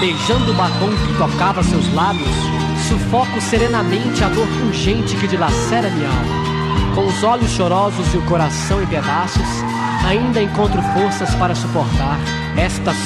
beijando o batom que tocava seus lábios, sufoco serenamente a dor pungente que dilacera minha alma. Com os olhos chorosos e o coração em pedaços, ainda encontro forças para suportar esta